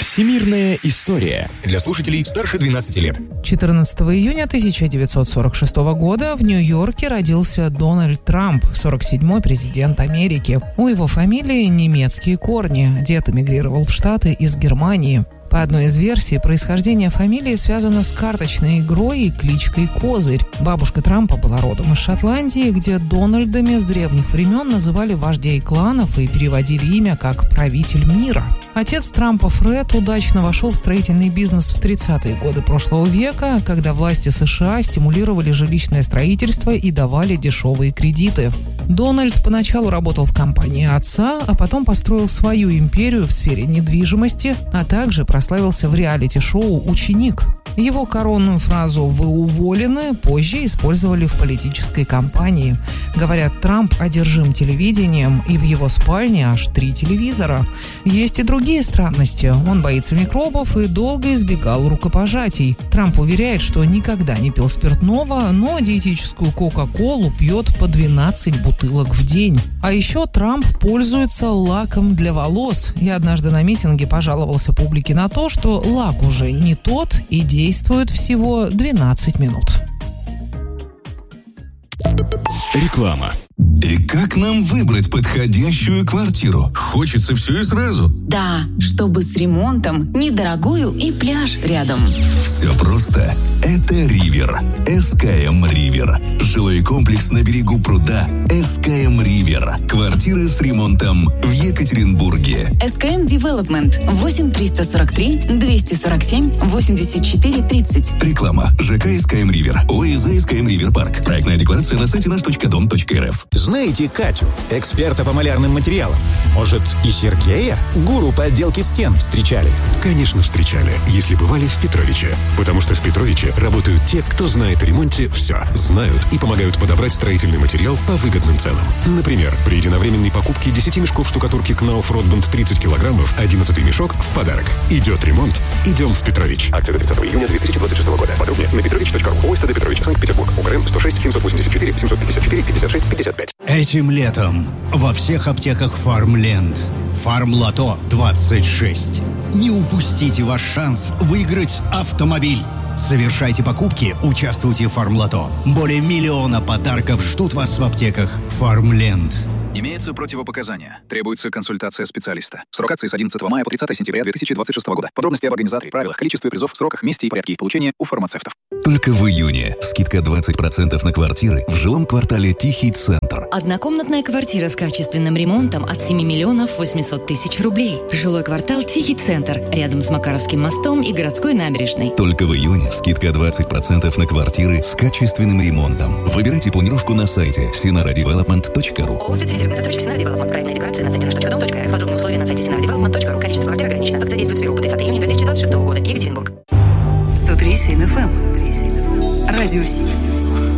Всемирная история. Для слушателей старше 12 лет. 14 июня 1946 года в Нью-Йорке родился Дональд Трамп, 47-й президент Америки. У его фамилии немецкие корни. Дед эмигрировал в Штаты из Германии. По одной из версий, происхождение фамилии связано с карточной игрой и кличкой Козырь. Бабушка Трампа была родом из Шотландии, где Дональдами с древних времен называли вождей кланов и переводили имя как «правитель мира». Отец Трампа, Фред, удачно вошел в строительный бизнес в 30-е годы прошлого века, когда власти США стимулировали жилищное строительство и давали дешевые кредиты. Дональд поначалу работал в компании отца, а потом построил свою империю в сфере недвижимости, а также прославился в реалити-шоу «Ученик». Его коронную фразу «Вы уволены» позже использовали в политической кампании. Говорят, Трамп одержим телевидением, и в его спальне аж 3 телевизора. Есть и другие странности. Он боится микробов и долго избегал рукопожатий. Трамп уверяет, что никогда не пил спиртного, но диетическую Кока-Колу пьет по 12 бутылок в день. А еще Трамп пользуется лаком для волос. И однажды на митинге пожаловался публике на то, что лак уже не тот и действует всего 12 минут. Реклама. И как нам выбрать подходящую квартиру? Хочется все и сразу. Да, чтобы с ремонтом, недорогую и пляж рядом. Все просто. Это Ривер. СКМ Ривер. Жилой комплекс на берегу пруда. СКМ Ривер. Квартиры с ремонтом в Екатеринбурге. СКМ Девелопмент. 8-343-247-84-30. Реклама. ЖК СКМ Ривер. ОИЗ СКМ Ривер Парк. Проектная декларация на сайте наш.дом.рф. Знаете Катю, эксперта по малярным материалам? Может, и Сергея, гуру по отделке стен, встречали? Конечно, встречали, если бывали в Петровиче. Потому что в Петровиче работают те, кто знает о ремонте все. Знают и помогают подобрать строительный материал по выгодным ценам. Например, при единовременной покупке 10 мешков штукатурки Knauf Rotband 30 килограммов, 11-й мешок в подарок. Идет ремонт, идем в Петрович. Акция до 30 июня 2026 года. Подробнее на petrovich.ru. ОСТД Петрович, Санкт-Петербург. УГРН 106 784 754 56 55. Этим летом во всех аптеках Farmland. Фармлото 26. Не упустите ваш шанс выиграть автомобиль. Совершайте покупки, участвуйте в Фармлото. Более 1 миллиона подарков ждут вас в аптеках Farmland. Имеются противопоказания. Требуется консультация специалиста. Срок акции с 11 мая по 30 сентября 2026 года. Подробности об организаторе, правилах, количестве призов, сроках, месте и порядке их получения у фармацевтов. Только в июне скидка 20% на квартиры в жилом квартале Тихий Центр. Однокомнатная квартира с качественным ремонтом от 7 миллионов 800 тысяч рублей. Жилой квартал Тихий Центр, рядом с Макаровским мостом и городской набережной. Только в июне скидка 20% на квартиры с качественным ремонтом. Выбирайте планировку на сайте sinaradevelopment.ru. ООО «Специфизированный застройщик Синара Девелопмент». Проектная декларация на сайте наш.дом.рф. Подробные условия на сайте sinaradevelopment.ru. Количество квартир ограничено. Акция действует с 1 по 30 июня 2026 года. Екатеринбург. 103.7 FM. Радио Си.